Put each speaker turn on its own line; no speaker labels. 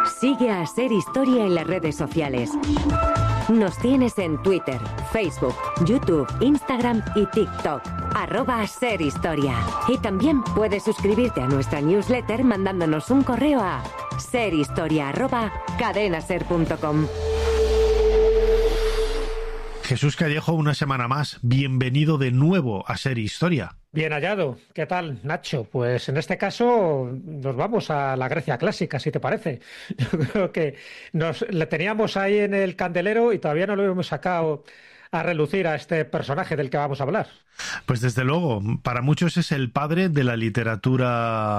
Sigue a Ser Historia en las redes sociales. Nos tienes en Twitter, Facebook, YouTube, Instagram y TikTok. @serhistoria. Y también puedes suscribirte a nuestra newsletter mandándonos un correo a serhistoria@cadenaser.com.
Jesús Callejo, una semana más. Bienvenido de nuevo a Ser Historia.
Bien hallado. ¿Qué tal, Nacho? Pues en este caso nos vamos a la Grecia clásica, si te parece. Yo creo que le teníamos ahí en el candelero y todavía no lo hemos sacado a relucir a este personaje del que vamos a hablar.
Pues desde luego, para muchos es el padre de la literatura